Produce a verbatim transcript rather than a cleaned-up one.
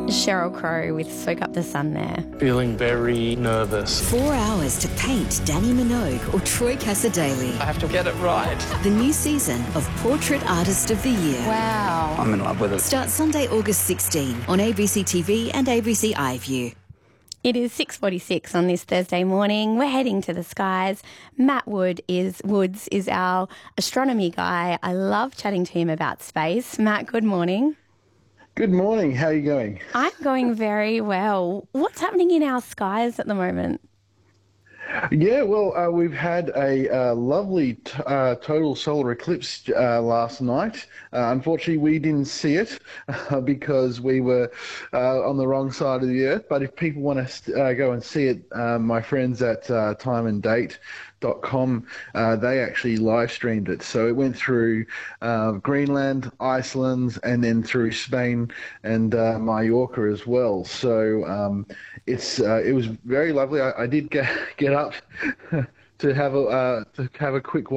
Sheryl Crow with Soak Up the Sun there. Feeling very nervous. Four hours to paint Danny Minogue or Troy Cassar-Daley. I have to get it right. The new season of Portrait Artist of the Year. Wow. I'm in love with it. Starts Sunday, August sixteenth on A B C T V and A B C iView. It is six forty-six on this Thursday morning. We're heading to the skies. Matt Wood is Woods is our astronomy guy. I love chatting to him about space. Matt, good morning. Good morning. How are you going? I'm going very well. What's happening in our skies at the moment? Yeah, well, uh, we've had a uh, lovely t- uh, total solar eclipse uh, last night. Uh, unfortunately, we didn't see it uh, because we were uh, on the wrong side of the Earth. But if people want to uh, go and see it, uh, my friends at uh, time and date dot com, uh, they actually live streamed it. So it went through uh, Greenland, Iceland, and then through Spain and uh, Mallorca as well. So um, it's uh, it was very lovely. I, I did get get up to have a uh, to have a quick